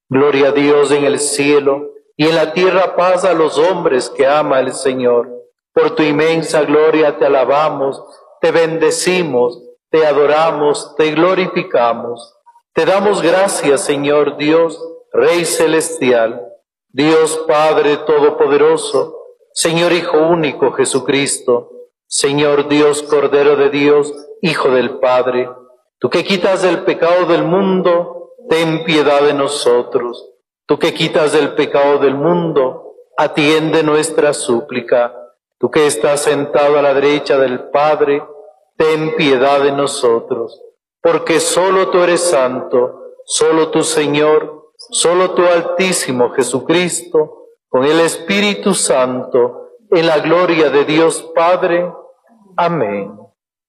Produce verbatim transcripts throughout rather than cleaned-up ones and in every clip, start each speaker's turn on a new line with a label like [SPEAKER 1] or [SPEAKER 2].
[SPEAKER 1] Gloria a Dios en el cielo, y en la tierra paz a los hombres que ama el Señor. Por tu inmensa gloria te alabamos, te bendecimos, te adoramos, te glorificamos. Te damos gracias, Señor Dios, Rey celestial, Dios Padre todopoderoso, Señor Hijo único Jesucristo, Señor Dios Cordero de Dios, Hijo del Padre. Tú que quitas el pecado del mundo, ten piedad de nosotros. Tú que quitas el pecado del mundo, atiende nuestra súplica. Tú que estás sentado a la derecha del Padre, ten piedad de nosotros. Porque solo tú eres santo, solo tú Señor, solo tú Altísimo Jesucristo, con el Espíritu Santo, en la gloria de Dios Padre. Amén.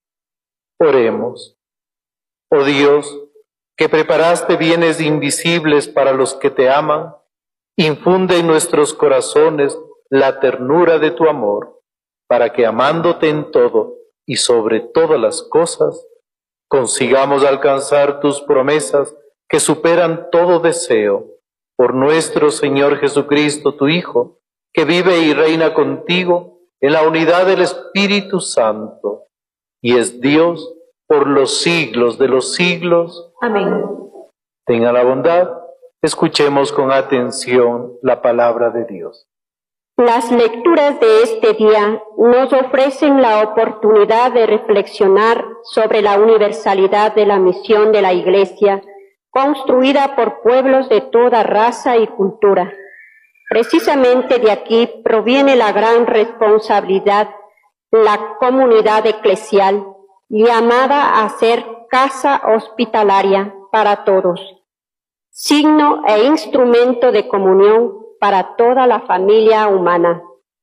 [SPEAKER 1] Oremos. Oh Dios, que preparaste bienes invisibles para los que te aman, infunde en nuestros corazones la ternura de tu amor, para que amándote en todo y sobre todas las cosas, consigamos alcanzar tus promesas que superan todo deseo. Por nuestro Señor Jesucristo, tu Hijo, que vive y reina contigo en la unidad del Espíritu Santo, y es Dios por los siglos de los siglos.
[SPEAKER 2] Amén.
[SPEAKER 1] Tenga la bondad, escuchemos con atención la palabra de Dios.
[SPEAKER 2] Las lecturas de este día nos ofrecen la oportunidad de reflexionar sobre la universalidad de la misión de la Iglesia, construida por pueblos de toda raza y cultura. Precisamente de aquí proviene la gran responsabilidad, la comunidad eclesial, llamada a ser casa hospitalaria para todos, signo e instrumento de comunión para toda la familia humana.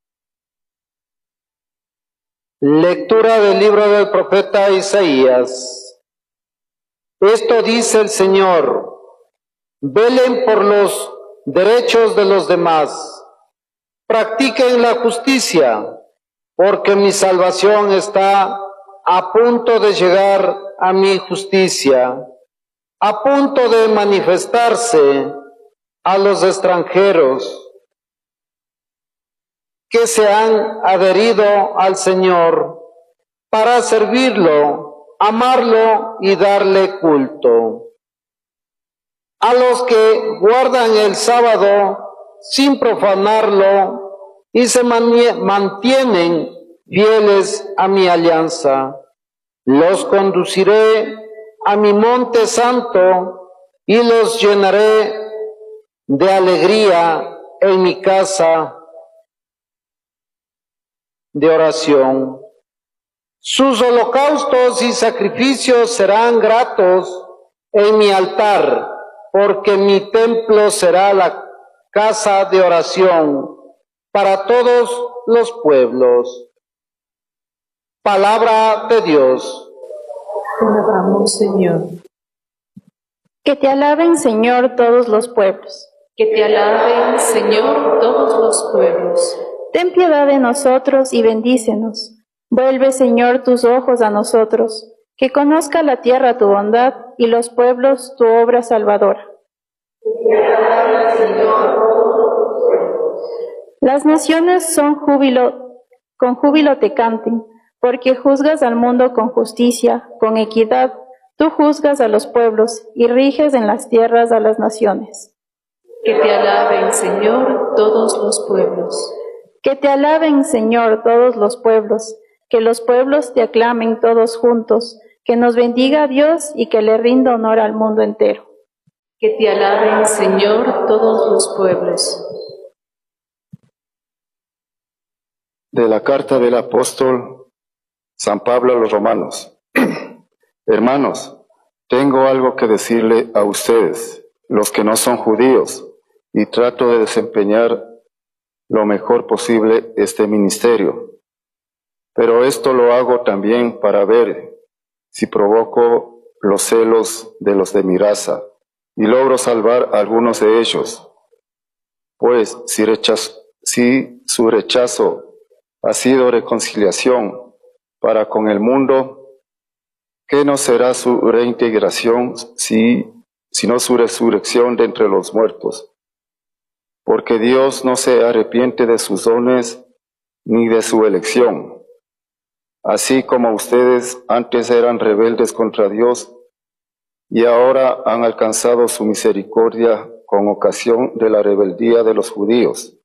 [SPEAKER 3] Lectura del libro del profeta Isaías. Esto dice el Señor: velen por los derechos de los demás, practiquen la justicia, porque mi salvación está a punto de llegar a mi justicia, a punto de manifestarse a los extranjeros que se han adherido al Señor para servirlo, amarlo y darle culto. A los que guardan el sábado sin profanarlo y se mantienen fieles a mi alianza, los conduciré a mi monte santo y los llenaré de alegría en mi casa de oración. Sus holocaustos y sacrificios serán gratos en mi altar, porque mi templo será la casa de oración para todos los pueblos. Palabra de Dios.
[SPEAKER 4] Te alabamos, Señor.
[SPEAKER 5] Que te alaben, Señor, todos los pueblos.
[SPEAKER 4] Que te alaben, Señor, todos los pueblos.
[SPEAKER 5] Ten piedad de nosotros y bendícenos. Vuelve, Señor, tus ojos a nosotros. Que conozca la tierra tu bondad y los pueblos tu obra salvadora.
[SPEAKER 4] Que te alaben, Señor, todos los pueblos.
[SPEAKER 5] Las naciones son júbilo, con júbilo te canten, porque juzgas al mundo con justicia, con equidad. Tú juzgas a los pueblos y riges en las tierras a las naciones.
[SPEAKER 4] Que te alaben, Señor, todos los pueblos.
[SPEAKER 5] Que te alaben, Señor, todos los pueblos. Que los pueblos te aclamen todos juntos. Que nos bendiga Dios y que le rinda honor al mundo entero.
[SPEAKER 4] Que te alaben, Señor, todos los pueblos.
[SPEAKER 6] De la carta del apóstol San Pablo a los romanos. Hermanos, tengo algo que decirle a ustedes, los que no son judíos, y trato de desempeñar lo mejor posible este ministerio. Pero esto lo hago también para ver si provoco los celos de los de mi raza y logro salvar a algunos de ellos. Pues si, rechazo, si su rechazo ha sido reconciliación para con el mundo, ¿qué no será su reintegración si sino su resurrección de entre los muertos. Porque Dios no se arrepiente de sus dones ni de su elección. Así como ustedes antes eran rebeldes contra Dios y ahora han alcanzado su misericordia con ocasión de la rebeldía de los judíos.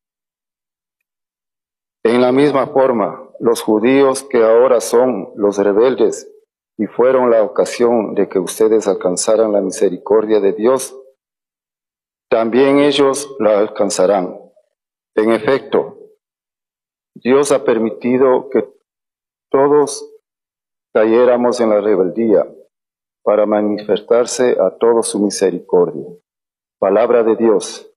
[SPEAKER 6] En la misma forma, los judíos que ahora son los rebeldes y fueron la ocasión de que ustedes alcanzaran la misericordia de Dios, también ellos la alcanzarán. En efecto, Dios ha permitido que todos cayéramos en la rebeldía para manifestarse a todos su misericordia. Palabra de Dios.